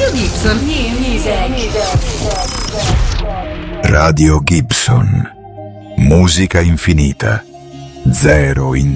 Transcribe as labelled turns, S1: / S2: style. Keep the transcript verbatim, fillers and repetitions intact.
S1: Radio Gibson. New music.
S2: Radio Gibson. Musica infinita. Zero in